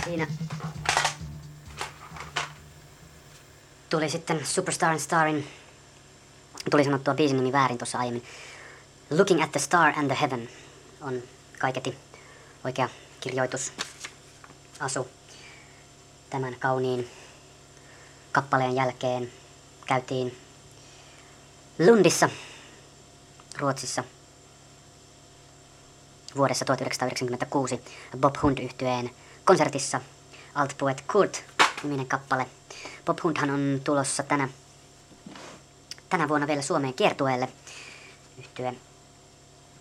Siinä tuli sitten Superstar and Starin, tuli sanottua biisin nimi väärin tuossa aiemmin. Looking at the Star and the Heaven on kaiketi oikea kirjoitus. Asu tämän kauniin kappaleen jälkeen käytiin Lundissa, Ruotsissa, vuodessa 1996 Bob Hund-yhtyeen konsertissa Alt Poet Kurt-niminen kappale. Bob Hundhan on tulossa tänä vuonna vielä Suomeen kiertueelle. Yhtye